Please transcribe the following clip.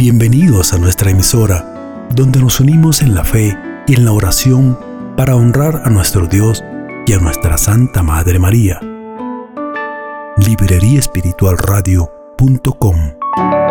Bienvenidos a nuestra emisora, donde nos unimos en la fe y en la oración para honrar a nuestro Dios y a nuestra Santa Madre María. libreriaespiritualradio.com